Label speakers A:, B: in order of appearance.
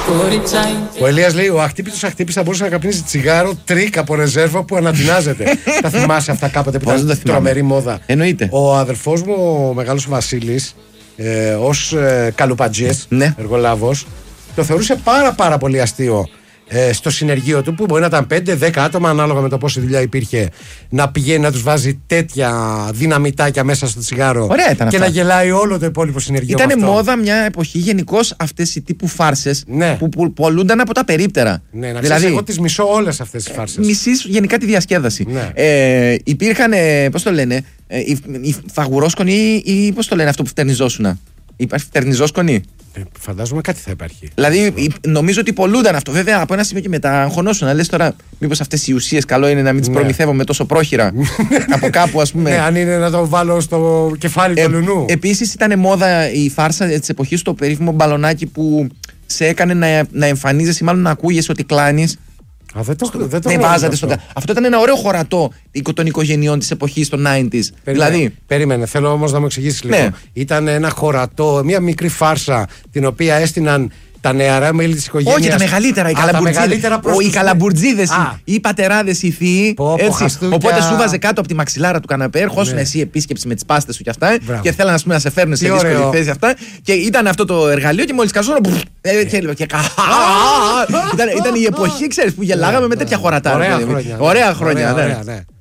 A: Ο Ηλίας λέει: ο αχτύπητος αχτύπης θα μπορούσε να καπνίζει τσιγάρο τρίκ από ρεζέρβα που ανατινάζεται. Τα θυμάσαι αυτά κάποτε που ήταν τρομερή μόδα?
B: Εννοείται.
A: Ο αδερφός μου, ο μεγάλος Βασίλης, ως καλουπατζής, εργολάβος, το θεωρούσε πάρα πολύ αστείο. Στο συνεργείο του, που μπορεί να ήταν 5-10 άτομα, ανάλογα με το πόση δουλειά υπήρχε, να πηγαίνει να τους βάζει τέτοια δυναμητάκια μέσα στο τσιγάρο.
B: Ωραία ήταν
A: και
B: αυτά.
A: να γελάει όλο το υπόλοιπο συνεργείο.
B: Ήταν μόδα μια εποχή γενικώς αυτές οι τύπου φάρσες που πολλούνταν από τα περίπτερα.
A: Ναι, να ξέρεις, εγώ τις μισώ όλες αυτές τις φάρσες.
B: Μισείς γενικά τη διασκέδαση. Υπήρχαν, πώς το λένε, οι φαγουρόσκονοι ή πώς το λένε αυτό που φτερνιζόσουνα? Υπάρχει φτερνιζόσκονη?
A: Φαντάζομαι κάτι θα υπάρχει.
B: Δηλαδή, νομίζω ότι πολλούνταν αυτό. Βέβαια, από ένα σημείο και μετά αγχωνόσουν. Να λες τώρα, μήπως αυτές οι ουσίες καλό είναι να μην τις προμηθεύομαι τόσο πρόχειρα από κάπου, ας πούμε.
A: Ναι, αν είναι να το βάλω στο κεφάλι του λουνού.
B: Επίσης, ήταν μόδα η φάρσα της εποχής, το περίφημο μπαλονάκι που σε έκανε να εμφανίζεσαι, μάλλον να ακούγεσαι ότι κλάνεις.
A: Δεν
B: βάζατε στο. Αυτό ήταν ένα ωραίο χωρατό των οικογενειών της εποχής των 90s.
A: Περίμενε, θέλω όμως να μου εξηγήσεις λίγο. Ήταν ένα χωρατό, μια μικρή φάρσα την οποία έστειναν τα νεαρά μέλη της οικογένειας.
B: Όχι, τα μεγαλύτερα. Οι καλαμπουρτζίδες, οι πατεράδες, οι θείοι. Οπότε σου βάζε κάτω από τη μαξιλάρα του καναπέ, ερχόσουν εσύ επίσκεψη με τις πάστες σου και αυτά. Και θέλανε να σε φέρνουν σε δύσκολη θέση αυτά. Και ήταν αυτό το εργαλείο και μόλις καζόνα. Ήταν η εποχή, ξέρεις, που γελάγαμε με τέτοια χωρατά.
A: Ωραία χρόνια.